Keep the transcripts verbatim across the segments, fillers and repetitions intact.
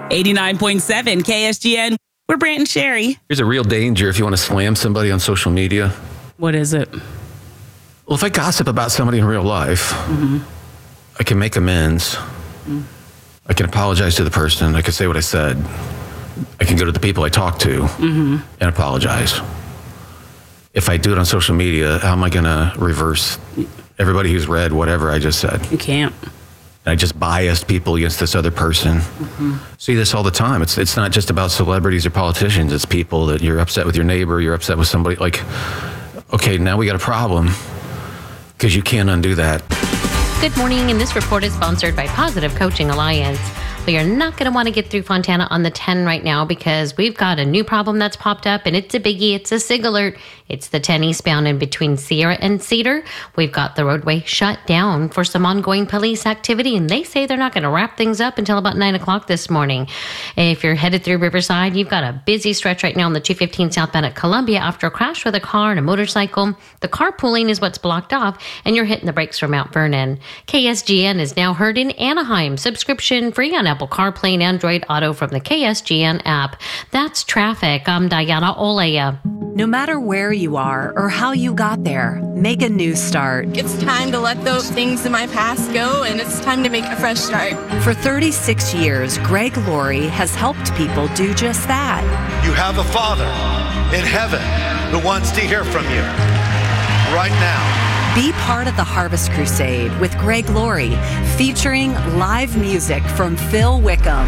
eighty-nine point seven K S G N. We're Brant and Sherry. Here's a real danger if you want to slam somebody on social media. What is it? Well, if I gossip about somebody in real life, mm-hmm. I can make amends. Mm. I can apologize to the person. I can say what I said. I can go to the people I talked to mm-hmm. and apologize. If I do it on social media, how am I going to reverse everybody who's read whatever I just said? You can't. I just biased people against this other person. Mm-hmm. See this all the time. It's it's not just about celebrities or politicians. It's people that you're upset with your neighbor. You're upset with somebody. Like, okay, now we got a problem because you can't undo that. Good morning, and this report is sponsored by Positive Coaching Alliance. We are not going to want to get through Fontana on the ten right now because we've got a new problem that's popped up, and it's a biggie. It's a SIG alert. It's the ten eastbound in between Sierra and Cedar. We've got the roadway shut down for some ongoing police activity, and they say they're not going to wrap things up until about nine o'clock this morning. If you're headed through Riverside, you've got a busy stretch right now on the two fifteen southbound at Columbia after a crash with a car and a motorcycle. The carpooling is what's blocked off, and you're hitting the brakes for Mount Vernon. K S G N is now heard in Anaheim, subscription free on Apple CarPlay and Android Auto from the K S G N app. That's traffic. I'm Diana Olea. No matter where you are or how you got there, make a new start. It's time to let those things in my past go, and it's time to make a fresh start. For thirty-six years, Greg Laurie has helped people do just that. You have a Father in heaven who wants to hear from you right now. Be part of the Harvest Crusade with Greg Laurie, featuring live music from Phil Wickham,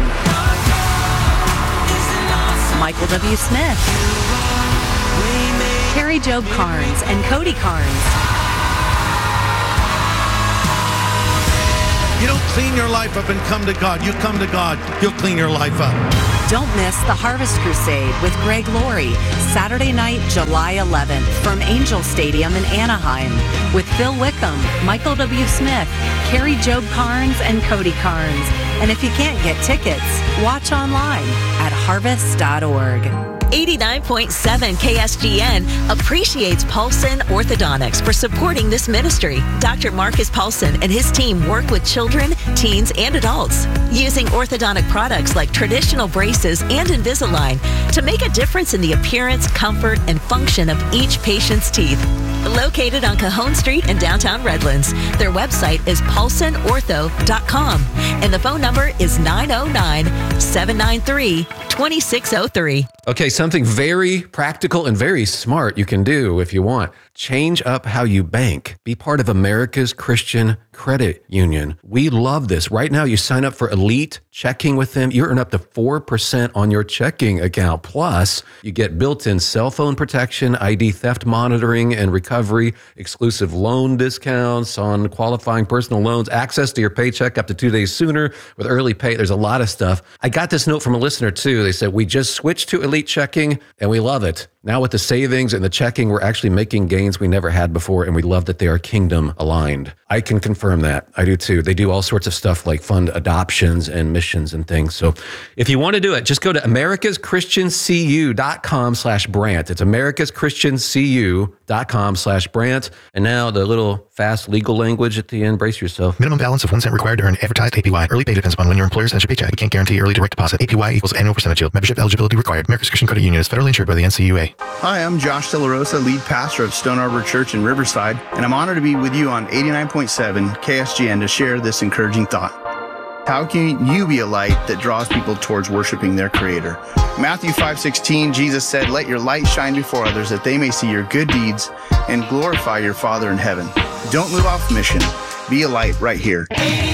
Michael W. Smith, Carrie Job Carnes, and Cody Carnes. You don't clean your life up and come to God. You come to God, He'll clean your life up. Don't miss the Harvest Crusade with Greg Laurie, Saturday night, July eleventh, from Angel Stadium in Anaheim, with Phil Wickham, Michael W. Smith, Carrie Job Carnes, and Cody Carnes. And if you can't get tickets, watch online at harvest dot org. eighty-nine point seven K S G N appreciates Paulson Orthodontics for supporting this ministry. Doctor Marcus Paulson and his team work with children, teens, and adults using orthodontic products like traditional braces and Invisalign to make a difference in the appearance, comfort, and function of each patient's teeth. Located on Cajon Street in downtown Redlands. Their website is paulson ortho dot com and the phone number is nine oh nine, seven nine three, two six oh three. Okay, something very practical and very smart you can do if you want. Change up how you bank. Be part of America's Christian Credit Union. We love this. Right now, you sign up for Elite Checking with them. You earn up to four percent on your checking account. Plus, you get built-in cell phone protection, I D theft monitoring and recovery, exclusive loan discounts on qualifying personal loans, access to your paycheck up to two days sooner with early pay. There's a lot of stuff. I got this note from a listener, too. They said, we just switched to Elite Checking, and we love it. Now with the savings and the checking, we're actually making gains we never had before, and we love that they are kingdom aligned. I can confirm that. I do too. They do all sorts of stuff like fund adoptions and missions and things. So if you want to do it, just go to americas christian c u dot com slash Brant. It's americas christian c u dot com slash Brant. And now the little fast legal language at the end. Brace yourself. Minimum balance of one cent required to earn advertised A P Y. Early pay depends upon when your employer sends your paycheck. We can't guarantee early direct deposit. A P Y equals annual percentage yield. Membership eligibility required. America's Christian Credit Union is federally insured by the N C U A. Hi, I'm Josh De La Rosa, lead pastor of Stone Arbor Church in Riverside, and I'm honored to be with you on eighty-nine point seven K S G N to share this encouraging thought. How can you be a light that draws people towards worshiping their Creator? Matthew five sixteen, Jesus said, "Let your light shine before others, that they may see your good deeds and glorify your Father in heaven." Don't move off mission. Be a light right here.